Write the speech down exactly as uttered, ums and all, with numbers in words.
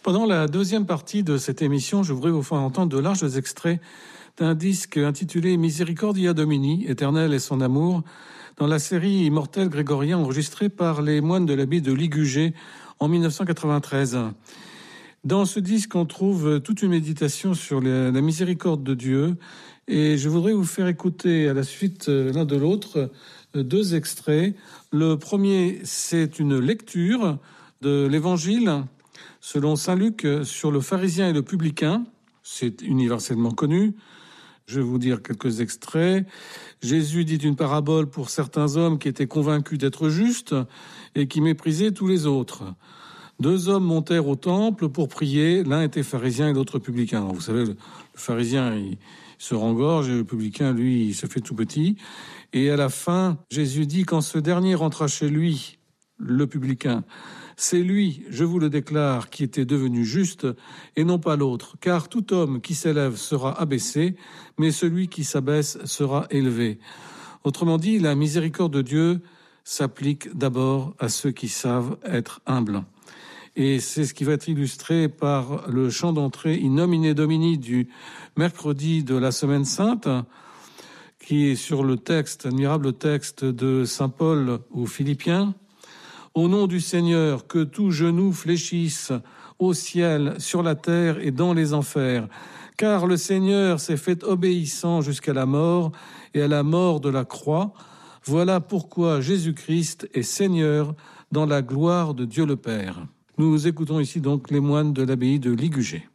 Pendant la deuxième partie de cette émission, je voudrais vous faire entendre de larges extraits d'un disque intitulé Misericordia Domini, Éternel et son amour, dans la série Immortel grégorien enregistrée par les moines de l'abbaye de Ligugé en dix-neuf cent quatre-vingt-treize. Dans ce disque, on trouve toute une méditation sur la, la miséricorde de Dieu, et je voudrais vous faire écouter à la suite l'un de l'autre deux extraits. Le premier, c'est une lecture de l'Évangile selon saint Luc sur le pharisien et le publicain. C'est universellement connu. Je vais vous dire quelques extraits. Jésus dit une parabole pour certains hommes qui étaient convaincus d'être justes et qui méprisaient tous les autres. Deux hommes montèrent au temple pour prier. L'un était pharisien et l'autre publicain. Alors, vous savez, le pharisien, il se rengorge et le publicain, lui, il se fait tout petit. Et à la fin, Jésus dit, quand ce dernier rentra chez lui, le publicain, c'est lui, je vous le déclare, qui était devenu juste, et non pas l'autre, car tout homme qui s'élève sera abaissé, mais celui qui s'abaisse sera élevé. Autrement dit, la miséricorde de Dieu s'applique d'abord à ceux qui savent être humbles. Et c'est ce qui va être illustré par le chant d'entrée In nomine Domini du mercredi de la Semaine Sainte, qui est sur le texte, admirable texte de saint Paul aux Philippiens. Au nom du Seigneur, que tout genou fléchisse au ciel, sur la terre et dans les enfers. Car le Seigneur s'est fait obéissant jusqu'à la mort et à la mort de la croix. Voilà pourquoi Jésus-Christ est Seigneur dans la gloire de Dieu le Père. Nous écoutons ici donc les moines de l'abbaye de Ligugé.